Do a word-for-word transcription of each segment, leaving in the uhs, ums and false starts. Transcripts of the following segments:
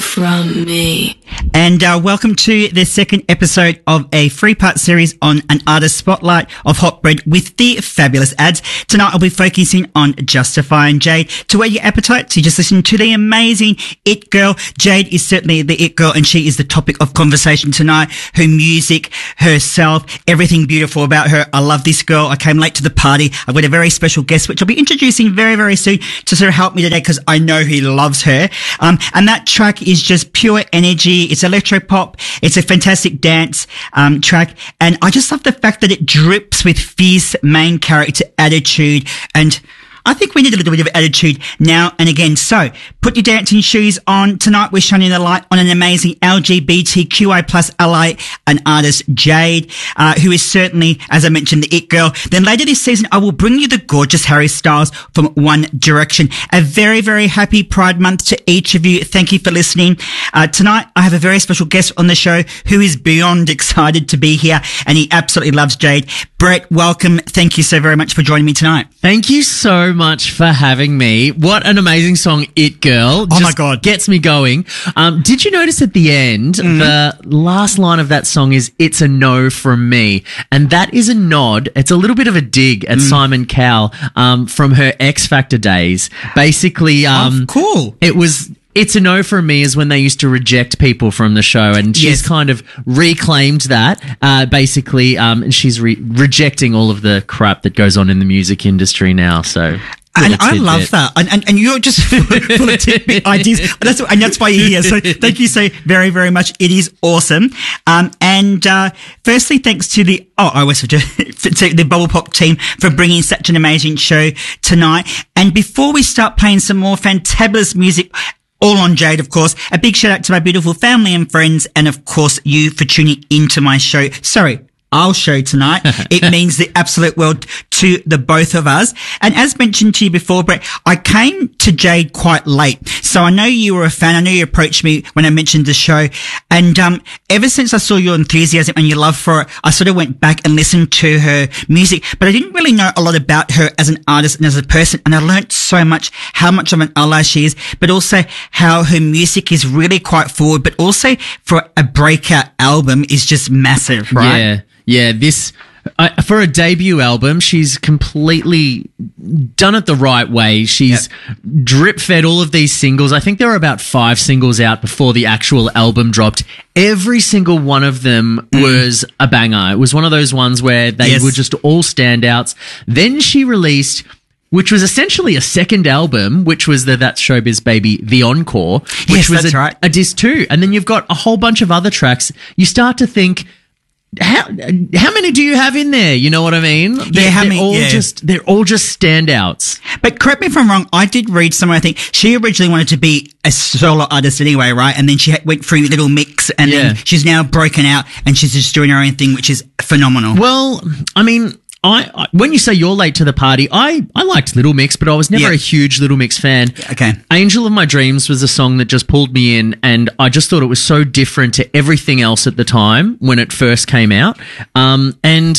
from me. And uh, welcome to the second episode of a three-part series on an artist spotlight of Hot Bread with the fabulous ads. Tonight I'll be focusing on Justifying Jade. To whet your appetite, to just listen to the amazing It Girl. Jade is certainly the It Girl, and she is the topic of conversation tonight. Her music, herself, everything beautiful about her. I love this girl. I came late to the party. I've got a very special guest, which I'll be introducing very, very soon to sort of help me today because I know he loves her. Um, and that track is just pure energy. It's electro pop. It's a fantastic dance um, track. And I just love the fact that it drips with fierce main character attitude, and I think we need a little bit of attitude now and again. So put your dancing shoes on. Tonight we're shining the light on an amazing L G B T Q I plus ally, an artist, Jade, uh, who is certainly, as I mentioned, the It Girl. Then later this season, I will bring you the gorgeous Harry Styles from One Direction. A very, very happy Pride Month to each of you. Thank you for listening. Uh, tonight I have a very special guest on the show who is beyond excited to be here, and he absolutely loves Jade. Brett, welcome. Thank you so very much for joining me tonight. Thank you so much for having me. What an amazing song, It Girl. Oh Just my God. Gets me going. Um, did you notice at the end, mm-hmm. the last line of that song is, "It's a no from me." And that is a nod. It's a little bit of a dig at mm. Simon Cowell, um, from her X Factor days. Basically, um, oh, cool. It was... It's a no from me is when they used to reject people from the show, and she's yes. kind of reclaimed that, uh, basically, um, and she's re- rejecting all of the crap that goes on in the music industry now, so... And I love that. And, and, and you're just full of tidbit ideas. That's, and that's why you're here. So thank you so very, very much. It is awesome. Um, and, uh, firstly, thanks to the, oh, I always to, to the Bubble Pop team for bringing such an amazing show tonight. And before we start playing some more fantabulous music, all on Jade, of course, a big shout out to my beautiful family and friends, and of course you for tuning into my show. Sorry. Our show tonight. It means the absolute world to the both of us. And as mentioned to you before, Brett, I came to Jade quite late. So I know you were a fan. I know you approached me when I mentioned the show. And, um, ever since I saw your enthusiasm and your love for it, I sort of went back and listened to her music, but I didn't really know a lot about her as an artist and as a person. And I learned so much how much of an ally she is, but also how her music is really quite forward, but also for a breakout album is just massive, right? Yeah. Yeah, this, uh, for a debut album, she's completely done it the right way. She's yep. drip fed all of these singles. I think there were about five singles out before the actual album dropped. Every single one of them mm. was a banger. It was one of those ones where they yes. were just all standouts. Then she released, which was essentially a second album, which was the That's Showbiz Baby, The Encore, which yes, was that's a, right. a disc too. And then you've got a whole bunch of other tracks. You start to think, How how many do you have in there? You know what I mean? They're, yeah, how they're many? all yeah. just they're all just standouts. But correct me if I'm wrong. I did read somewhere. I think she originally wanted to be a solo artist anyway, right? And then she went through Little Mix, and yeah. then she's now broken out, and she's just doing her own thing, which is phenomenal. Well, I mean. I, I when you say you're late to the party, I, I liked Little Mix, but I was never yeah. a huge Little Mix fan. Okay. Angel of My Dreams was a song that just pulled me in, and I just thought it was so different to everything else at the time when it first came out. Um, and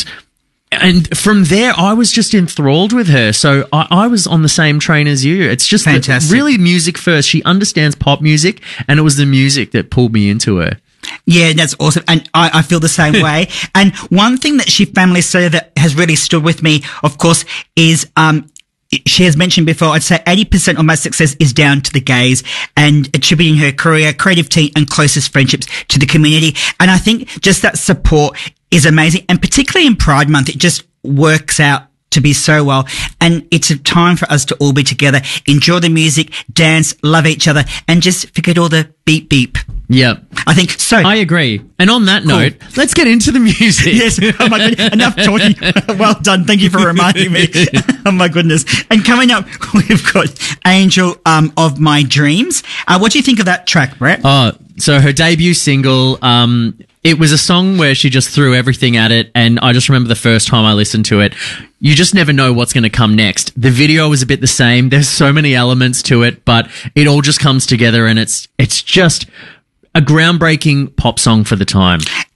and from there, I was just enthralled with her. So I, I was on the same train as you. It's just fantastic. The, really music first. She understands pop music, and it was the music that pulled me into her. Yeah, that's awesome. And I, I feel the same way. And one thing that she family said that has really stood with me, of course, is, um, she has mentioned before, I'd say eighty percent of my success is down to the gays, and attributing her career, creative team, and closest friendships to the community. And I think just that support is amazing. And particularly in Pride Month, it just works out to be so well. And it's a time for us to all be together, enjoy the music, dance, love each other, and just forget all the beep beep. Yeah. I think so. I agree. And on that cool. note, let's get into the music. Yes. Oh my goodness. Enough talking. Well done. Thank you for reminding me. Oh my goodness. And coming up, we've got Angel um, of My Dreams. Uh, what do you think of that track, Brett? Oh, so her debut single, um, it was a song where she just threw everything at it, and I just remember the first time I listened to it, you just never know what's going to come next. The video was a bit the same. There's so many elements to it, but it all just comes together, and it's it's just a groundbreaking pop song for the time.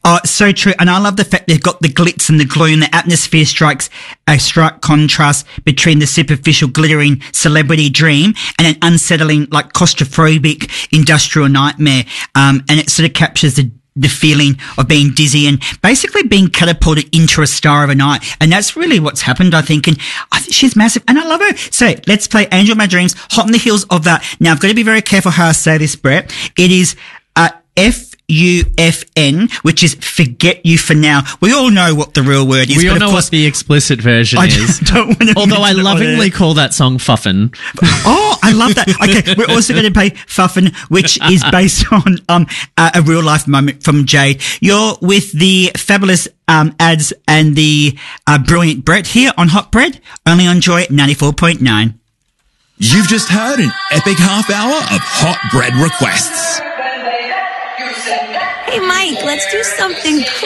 Oh, so true. And I love the fact they've got the glitz and the gloom. The atmosphere strikes a stark contrast between the superficial, glittering celebrity dream and an unsettling, like claustrophobic industrial nightmare. Um, and it sort of captures the the feeling of being dizzy and basically being catapulted into a star overnight. And that's really what's happened, I think. And I think she's massive and I love her. So let's play Angel of My Dreams, hot on the heels of that. Now, I've got to be very careful how I say this, Brett. It is uh, F U F N, which is forget you for now. We all know what the real word is. We all but of know course, what the explicit version I is. don't want to Although I mention it on lovingly air. call that song Fuffin. Oh, I love that. Okay, we're also going to play Fuffin, which is based on um a, a real life moment from Jade. You're with the fabulous um ads and the uh, brilliant Brett here on Hot Bread, only on Joy ninety-four point nine. You've just heard an epic half hour of Hot Bread requests. Hey, Mike, let's do something cool.